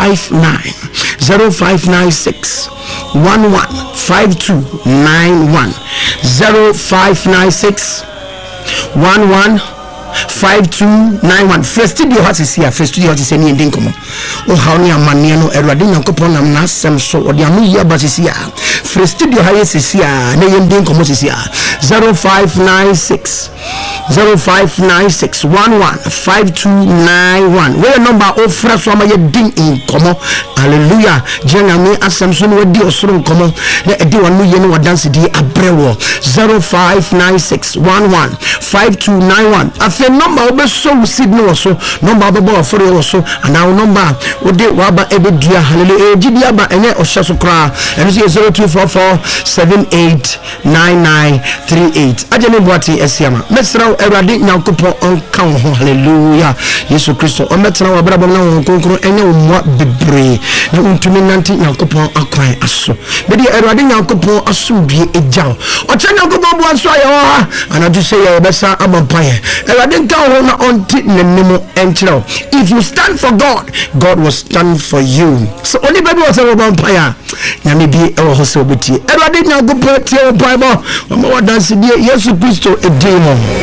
0596 115291 0596 115291. First studio has is here. First studio has is any ending come. Oh how ni amane no erade nyankopon nam na asem so odi anu ye ba is here. First studio has is here. Na ending come is here. 0596 115291. Where number of fresh one my ding in come. Hallelujah. Jenga me asem so no di osoro come. Na edi wanu ye no dance di abrewo. 0596 115291. The number of so signal so number of for also and our number would de waba ebe dia hallelujah gidia ba ene oshaso kra and 0244789938 ajene boati esiama mesra erade nyankopon onka ho hallelujah yesu kristo o metra wa brabo na won konkro ene wo bebre na untumi nanti nyankopon akwan aso bedi erade nyankopon asubie ejaw o che nyankopon bo aso aye ho anadu se ye besa amampaye if you stand for God, God will stand for you. So only baby was a vampire. Now maybe our hospitality. I didn't go to the Bible. I'm dance. Yes, Christo a demon.